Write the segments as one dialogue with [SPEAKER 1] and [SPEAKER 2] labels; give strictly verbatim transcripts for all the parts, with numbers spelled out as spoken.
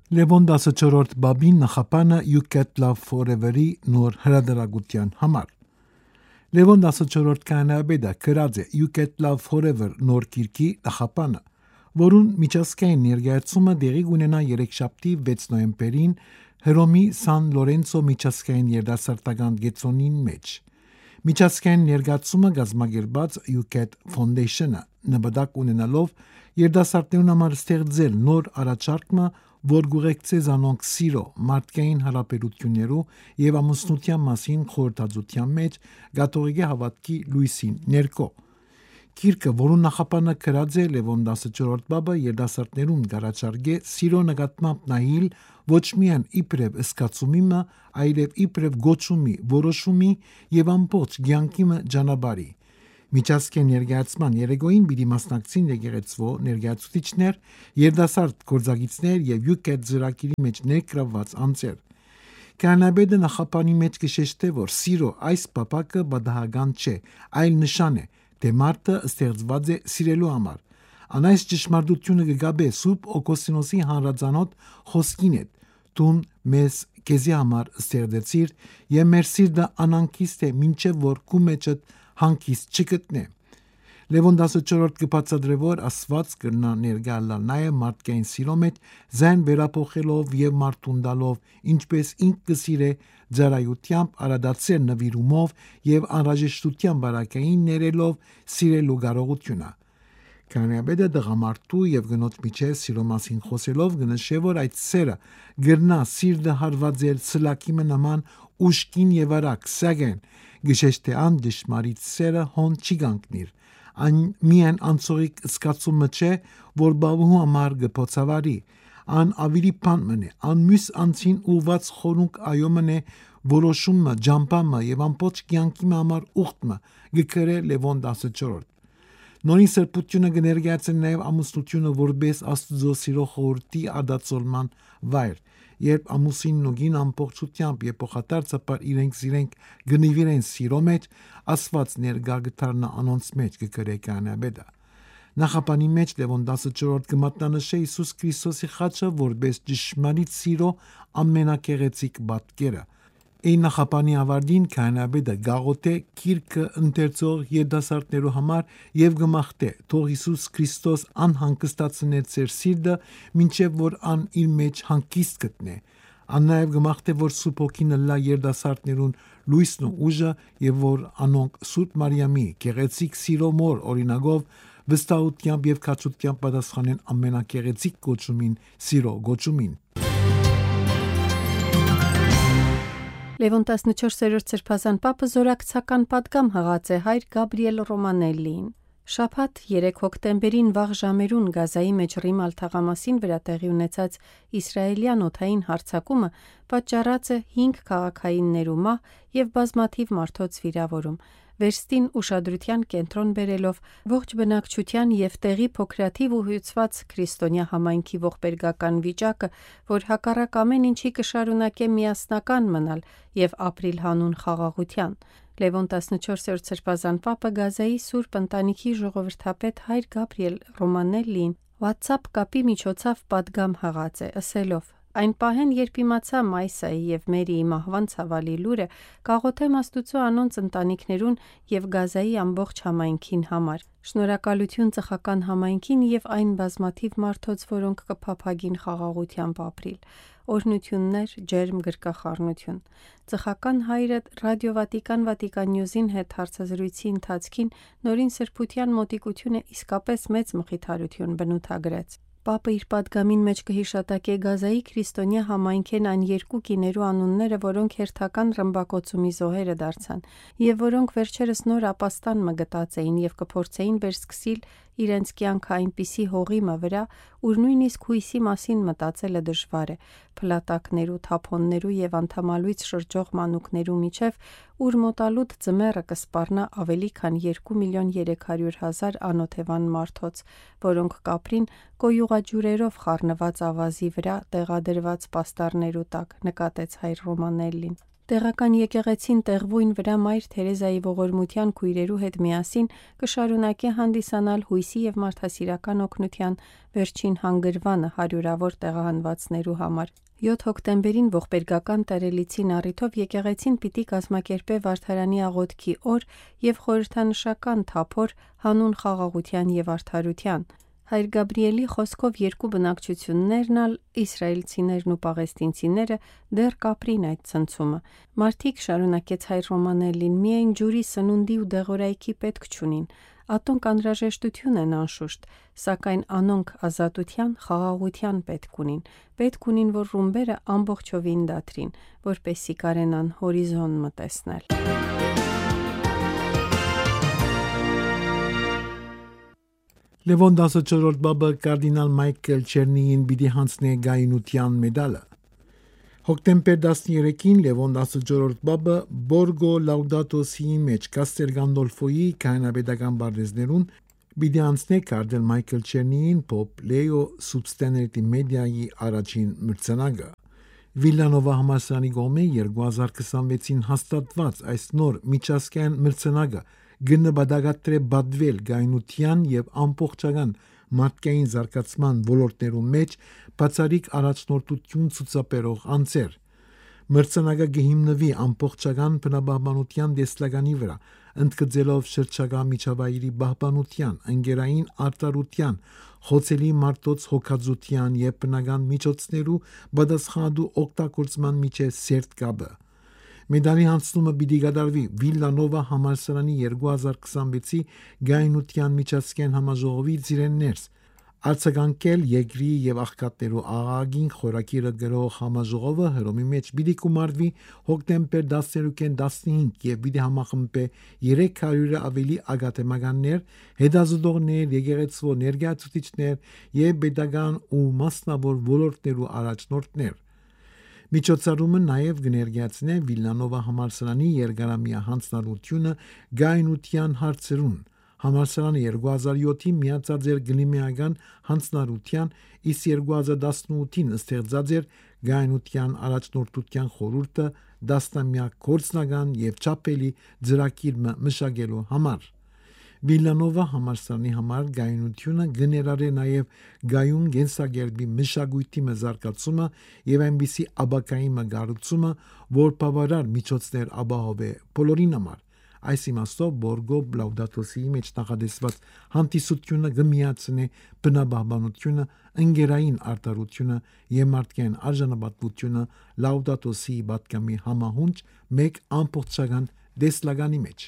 [SPEAKER 1] Լևոն տասնչորրորդ բաբին նախապանը You Get Love Forever-ի նոր հրատարակության համար։ Լևոն տասնչորրորդ կանայաբեդը գրած է You Get Love Forever նոր գիրքի նախապանը, որուն միջազգային ներկայացումը դեղի կունենա երեքշաբթի վեց նոյեմբերին Հռոմի Սան Լորենցո միջազգային երիտասարդական գետնին մեջ։ Միջազգային ներկայացումը կազմակերպած You Get Foundation-ը նպատակ ունենալով երիտասարդներուն համար ստեղծել նոր առաջարկը, որ գուղեկցե զանոնք սիրո, մարդկային հարաբերություններու եւ ամուսնության մասին խորհրդածության մեջ գաթողիկե հավատքի լույսին ներկո։ Գիրքը, որուն նախապանը գրած է Լևոն տասնչորրորդ բաբը երիտասարդներուն կառաջարկե սիրո նկատմամբ նայել ոչ միայն իբրև զգացումի, այլև իբրև գոչումի, որոշումի եւ ամբողջ կյանքի ճանապարհի։ Միջազգային ներկայացման երեկոյին պիտի մասնակցին եկեղեցվո ներկայացուցիչներ, երիտասարդ գործակիցներ եւ You Get ծրագիրի մեջ ներգրավված անձեր։ Կանաբեդը նախապանի մեջ կշեշտե, որ սիրո այս բապակը բադահական չէ, այլ նշան է, թե մարդը ստեղծված է սիրելու համար։ Անայս ճշմարտությունը կգաբե Սուրբ Օգոստինոսի հանրազանոթ խոսքին հետ. «Դու մեզ քեզի համար ստեղծեցիր եւ մեր սիրտը անանկիստ է, մինչեւ որ քու մեջդ հանգիստ չգտնե»։ Լևոն տասնչորրորդ կբացատրե, որ Աստված կրնա ներկայալ նաև մարդկային սիրո մեջ, զայն վերափոխելով եւ մարդուն տալով, ինչպես ինքը կսիրե, ծառայությամբ, արադացել նվիրումով եւ անհրաժեշտության բարակային ներելով սիրելու կարողությունը։ Կանաբեդը դղամարդու եւ գնոջ միջև սիրո մասին խոսելով կնշե, որ այդ սերը գրնա սիրտը հարվածել սլակի նման ուշքին եւ արագ, սակայն գշեշտե ան դժմարիտ սերը հոն չի կանգնիր։ Այն միայն անցողիկ զգացումը չէ, որ բավու համար կփոցավարի, ան ավելի բան մնե, ան մյուս անձին ուված խորունկ այո մնե, որոշումը, ջամփամը եւ ամբողջ կյանքի համար ուխտը գկրե Լևոն տասնչորրորդ։ Նորին սրբությունը կներկայացնի նաև ամուսնությունը որպես Աստծո սիրո խորհրդի ադացոլման վայր, երբ ամուսինն ու կին ամբողջությամբ եւ փոխադարձաբար իրենք զիրենք գնիվիրեն սիրո մեջ, Աստված ներկա գտարնա անոնց մեջ կգրե կանաբեդը։ Նախապանի մեջ Լևոն տասնչորրորդ կմատնանշե Հիսուս Քրիստոսի խաչը որպես ճշմարիտ սիրո ամենակեղեցիկ պատկերը։ Այն նախապանի ավարտին կանաբեդը գաղութե գիրքը ընթերցող երիտասարդներու համար եւ գմախտե թող Հիսուս Քրիստոս անհանգստացնե ձեր սիրտը, մինչեւ որ ան իր մեջ հանգիստ գտնե։ Ան նաեւ գմախտե, որ Սուրբ Օգին լա երիտասարդներուն լույսն ու ուժը եւ որ անոնք Սուրբ Մարիամի գեղեցիկ սիրո մոր օրինագով վստահությամբ եւ քաջությամբ պատասխանեն ամենակեղեցիկ գոչումին, սիրո գոչումին։
[SPEAKER 2] Լևոն տասնչորսերորդ սրբազան պապը զորակցական պատգամ հղած է հայր Գաբրիել Ռոմանելլին։ Շաբաթ երեք հոկտեմբերին վաղ ժամերուն Գազայի մեջ Ռիմալ թաղամասին վրա տեղի ունեցած իսրայելյան օդային հարձակումը պատճառած է հինգ քաղաքայիններու մահ եւ բազմաթիվ մարդոց վիրավորում, վերստին ուշադրության կենտրոն բերելով ողջ բնակչության եւ տեղի փոքրաթիվ ու հյուծված քրիստոնյա համայնքի ողբերգական վիճակը, որ հակառակ ամեն ինչի կշարունակե միասնական մնալ եւ ապրիլ հանուն խաղաղության։ Լևոն տասնչորսերորդ սրբազան պապը Գազայի Սուրբ ընտանիքի ժողովրդապետ հայր Գաբրիել Ռոմանելլին WhatsApp կապի միջոցով պատգամ հղած է, ասելով. Այն պահեն, երբ իմացա Մայսայի եւ Մերիի մահվան ցավալի լուրը, կաղոթեմ Աստուծո անոնց ընտանիքներուն եւ Գազայի ամբողջ համայնքին համար։ Շնորհակալություն ծխական համայնքին եւ այն բազմաթիվ մարդոց, որոնք կփափագին խաղաղությամբ ապրիլ։ Օրհնություններ, ջերմ գրկախառնություն։ Ծխական հայրը Ռադիո Վատիկան Վատիկան Նյուզին հետ հարցազրույցի ընթացքին նորին սրբության մոտիկությունը իսկապես մեծ մխիթարություն բնութագրեց։ Պապը իր պատգամին մեջ կհիշատակե Գազայի քրիստոնյա համայնքեն այն երկու կիներու անունները, որոնք հերթական ռմբակոծումի զոհերը դարձան, եւ որոնք վերջերս նոր ապաստան մը գտած էին եւ կփորձեին վերսկսիլ իրենց կյանքը այնպիսի հողի մը վրա, ուր նույնիսկ հույսի մասին մտածելը դժվար է, փլատակներու, թափոններու եւ անդամալույց շրջող մանուկներու միջև, ուր մոտալուտ ձմեռը կսպառնա ավելի քան երկու միլիոն երեք հարյուր հազար անօթևան մարդոց, որոնք կապրին կոյուղաջուրերով խառնված ավազի վրա տեղադրված պաստառներու տակ, նկատեց հայր Ռոմանելլին։ Տեղական եկեղեցին տեղվույն վրա Մայր Թերեզայի ողորմության քույրերու հետ միասին կշարունակի հանդիսանալ հույսի եւ մարդասիրական օգնության վերջին հանգրվանը հարյուրավոր տեղահանվածներու համար։ յոթ հոկտեմբերին ողբերգական տարելիցին առիթով եկեղեցին պիտի կազմակերպե Վարդարանի աղոթքի օր եւ խորհրդանշական թափոր հանուն խաղաղության եւ արդարության։ Հայր Գաբրիելի խոսքով երկու բնակչություններն ալ իսրայելցիներն ու պաղեստինցիները դեռ կապրին այդ ցնցումը։ Մարդիկ, շարունակեց հայր Ռոմանելին, միայն ջուրի, սնունդի ու դեղորայքի պետք չունին։ Ատոնք անհրաժեշտություն են անշուշտ, սակայն անոնք ազատության, խաղաղության պետք ունին։ Պետք ունին, որ ռումբերը ամբողջովին դադրին, որպեսզի կարենան հորիզոն մտեսնել։
[SPEAKER 1] Լևոն տասնչորրորդ բաբը կարդինալ Մայքլ Չերնիին պիտի հանձնե գայունության մեդալը։ Հոկտեմբեր տասներեքին Լևոն տասնչորրորդ բաբը Բորգո Լաուդատո Սիի մեջ Կաստել Գանդոլֆոյի քահանայապետական բարդեզներուն պիտի հանձնե կարդել Մայքլ Չերնիին Պոպ Լեո Սուբստեներտի մեդիայի առաջին մրցանակը։ Վիլանովա համալսարանի կողմէ երկու հազար քսանվեցին հաստատված այս նոր միջազգային մրցանակը գնահատակատրե բադվել գայունության եւ ամբողջական մարդկային զարգացման ոլորտներում մեջ բացառիկ առաջնորդություն ցուցաբերող անձեր։ Մրցանակը կհիմնվի ամբողջական բնապահպանության դեսլականի վրա, ընդգծելով շրջակա միջավայրի պահպանության, ընկերային արտարության, խոցելի մարդոց հոգածության եւ բնական միջոցներու պատասխանատու օգտագործման միջև սերտ կապը։ Մեդալի հանձնումը պիտի կատարվի Վիլանովա համալսարանի երկու հազար քսանվեցի գայունության միջազգային համաժողովի ծիրեններս, արձագանքել երկրի եւ աղքատներու աղագին խորակիրը գրող համաժողովը հռոմի մեջ պիտի կումարվի հոկտեմբեր տասներեքին տասնհինգ եւ պիտի համախմբե երեք հարյուրը ավելի ակադեմիականներ, հետազոտողներ, եկեղեցու ներկայացուցիչներ եւ պետական ու մասնավոր ոլորտներու առաջնորդներ։ Միջոցառումը նաև կներկայացնե Վիլանովա համալսարանի երկարամյա հանձնառությունը գայունության հարցերուն։ Համալսարանը երկու հազար յոթին միացած էր գլիմեական հանձնառության, իսկ երկու հազար տասնութին ստեղծած էր գայունության առաջնորդության խորհուրդը դասնամյակ գործնական եւ չափելի ծրագիր մշակելու համար։ Վիլանովա համալսարանի համար գայունությունը գներար է նաև գայուն գենսագերբի մշակույթի մզարգացումը եւ այնպիսի աբակայի մգարուցումը, որ բավարար միջոցներ ապահովե բոլորին համար։ Այս իմաստով Բորգո Լաուդատո Սիի մեջ նախադեсված հանդիսությունը գմիացնե բնապահպանությունը, ընկերային արտարությունը եւ մարդկային արժանապատվությունը Լաուդատո Սիի պատգամի համահունչ մեկ ամբողջական դեսլականի մեջ։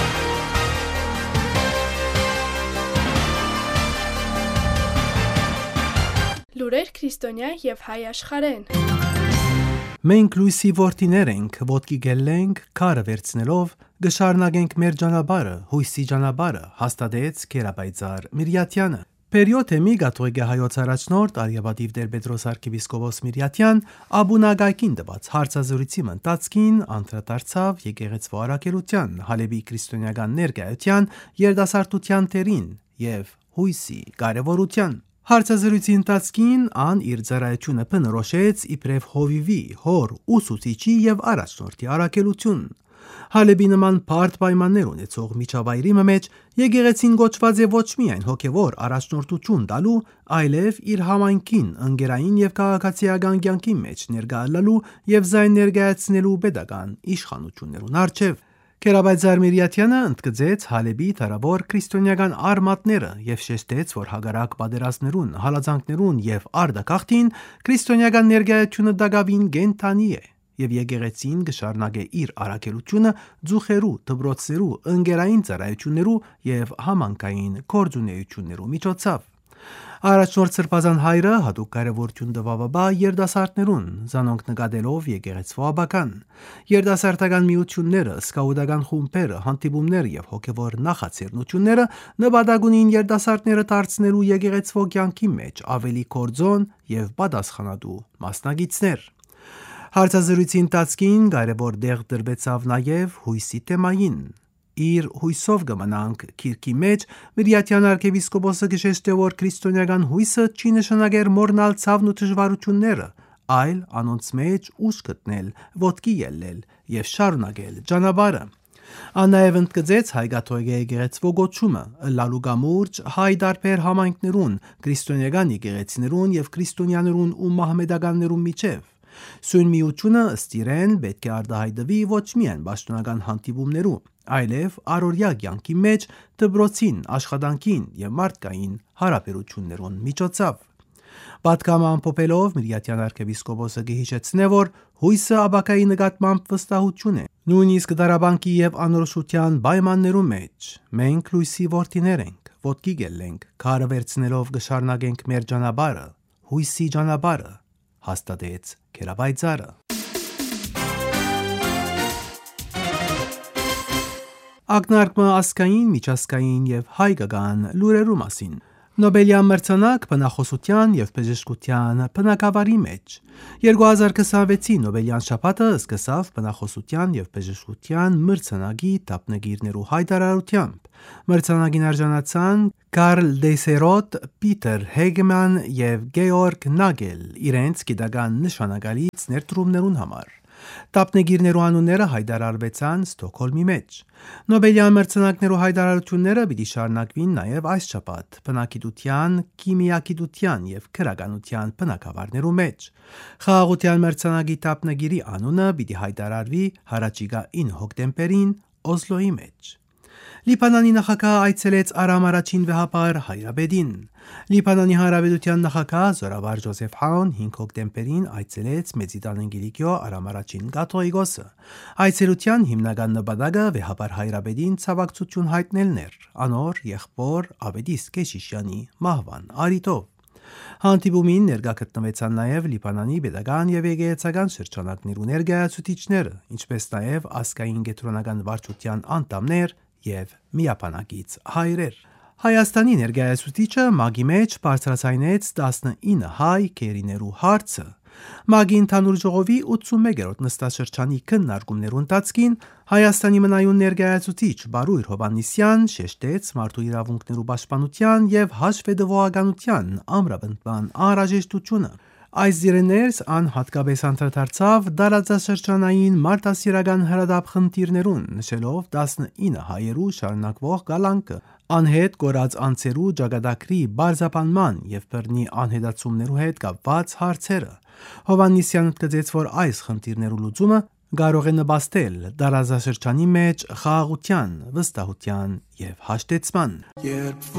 [SPEAKER 3] Լուրեր քրիստոնյա եւ հայ աշխարհեն։
[SPEAKER 4] Մենք լույսի որդիներ ենք, ոտքի գելենք, քարը վերցնելով, գշարնագենք մեր ճանապարհը, հույսի ճանապարհը, հաստատեց Կերապայծար Միրյատյանը։ Պերիոդը մի գաթողիկե հայոց առաջնորդ Արիավադիվ Տեր Պետրոս arczepiskopos Միրյատյան Աբունագայքին տված հարցազրույցի ընթացքին անդրադարձավ եկեղեցու առաքելության, Հալեբի քրիստոնեական ներկայության, երդասարտության թերին եւ հույսի կարեւորության։ Հարցազրույցի ընթացքին ան իր ծառայությունը բնորոշեց իբրև հովիվի, հոր, ուսուցիչի եւ առաջնորդի առաքելություն։ Հալեբի նման բարդ պայմաններ ունեցող միջավայրի մեջ եկեղեցին գոչված է ոչ միայն հոգևոր առաջնորդություն տալու, այլև իր համայնքին ընկերային եւ քաղաքացիական կյանքի մեջ ներկայալու եւ զայն ներկայացնելու pedagogan իշխանություններուն արչեւ։ Կերապայծար Միրյատյանը ընդգծեց Հալեբի թարավոր քրիստոնեական արմատները եւ շեշտեց, որ հագարակ պատերազմներուն, հալածանքներուն եւ արդակախտին քրիստոնեական ներկայությունը դակավին գենթանի է եւ եկեղեցին կշարունակե իր առաքելությունը ձուխերու, դբրոցերու, ընկերային ծառայություններու եւ համանքային կորձունեություններու միջոցով։ Առաջնորդ Սրբազան հայրը հատուկ կարևորություն տվավաբա երդասարտներուն, զանոնք նկատելով եկեղեցու աբական։ Երդասարտական միությունները, սկաուտական խումբերը, հանդիպումները եւ հոգեվոր նախաձեռնությունները նպատակ ունին երդասարտները դարձնելու եկեղեցու կյանքի մեջ ավելի կորձոն եւ պատասխանատու մասնագետներ։ Հարցազրույցի ընթացքին կարևոր դեղ դրվեցավ նաեւ հույսի թեմային։ Իր հույսով կմնանք քիրքի մեջ Միրյատյան arczepiskopos-ը գշեշտե որ քրիստոնեական հույսը չի նշանակեր մոռնալ ցավն ու դժվարությունները, այլ անոնց մեջ ուժ գտնել, ոտքի ելնել եւ շարունակել ճանապարհը։ Ան նաև ընդգծեց հայ-կաթոլիկ եկեղեցու գոչումը ըլլալու գամուրջ հայ դարբեր համայնքներուն, քրիստոնեական եկեղեցիներուն եւ քրիստոնյաներուն ու մահմեդականներուն միջև։ Սույն միությունը ըստ իրեն պետք է արտահայտվի ոչ միայն պաշտոնական հանդիպումներում, այլև առօրյա կյանքի մեջ դպրոցին, աշխատանքին եւ մարդկային հարաբերություններուն միջոցով։ Պատգամը ամփոփելով Միրյատյան arczepiskopos-ը գիհիշեցնե, որ հույսը աբակայի նկատմամբ վստահություն է։ Նույնիսկ դարաբանկի եւ անորոշության պայմաններում մեջ մենք լույսի որդիներ ենք, ոտքի գելենք, քարը վերցնելով գշարնագենք մեր ճանապարհը, հույսի ճանապարհը, հաստատեց Քերաբայձարը։ Ակնարկը ասկային, միջազգային եւ հայկական լուրերու մասին։ Նոբելյան մրցանակ բնախոսության եւ բժշկության բնագավառի մեջ երկու հազար քսանվեցի Նոբելյան շաբաթը սկսավ բնախոսության եւ բժշկության մրցանակի դափնեկիրներու հայտարարությամբ։ Մրցանակին արժանացան Կարլ Դեսերոտ, Պիտեր Հեգման եւ Գեորգ Նագել իրենց գիտական նշանակալից ներդրումներուն համար։ Դափնեկիրներու անունները հայտարարվեցան Ստոկհոլմի մեջ։ Նոբելյան մրցանակներու հայտարարությունները պիտի շարունակվին նաև այս շաբաթ բնագիտության, քիմիագիտության եւ քրականության բնագավառներու մեջ։ Խաղաղության մրցանակի դափնեկիրի անունը պիտի հայտարարվի հառաջիկա ինը հոկտեմբերին Օսլոյի մեջ։ Լիբանանի նախագահը այցելեց Արամ առաջին վեհապար Հայրաբեդին։ Լիբանանի Հանրապետության նախագահ Զորավար Ջոզեֆ Հաուն հինգ հոկտեմբերին այցելեց Մեծիտան Անգելիկիո Արամ առաջին կաթողիկոսը։ Այցելության հիմնական նպատակը վեհապար Հայրաբեդին ցավակցություն հայտնելն էր անոր եղբոր Աբեդիս Կեշիշյանի մահվան առիթով։ Հանդիպումին ներկա գտնվեցան նաև Լիբանանի պետական եւ եկեղեցական շրջանակներու ներկայացուցիչները, ինչպես նաև ազգային կենտրոնական վարչության անդամներ եւ միապանակից հայրեր։ Հայաստանի ներկայացուցիչը մագի մեջ բարձրացնեց տասնինը հայ քերիներու հարցը։ Մագի ընդհանուր ժողովի ութսունմեկերորդ նստաշրջանի քննարկումներու ընթացքին Հայաստանի մնայուն ներկայացուցիչ Բարույր Հովհաննիսյան շեշտեց մարդու իրավունքներու պաշտպանության եւ հաշվետվողականության ամրապնդման անհրաժեշտությունը։ Այս դիրներս ան հատկապես անդրադարձավ դարաձաշրջանային մարդասիրական հրադապ խնդիրներուն, նշելով տասնինը հայերու շարունակվող գալանկը, անհետ կորած անձերու ճակատագրի բարձապանման եւ բռնի անհետացումներու հետ կապված հարցերը։ Հովհաննիսյանը ընդգծեց, որ այս խնդիրներու լուծումը կարող է նպաստել դարաձաշրջանի մեջ խաղաղության, վստահության եւ հաշտեցման։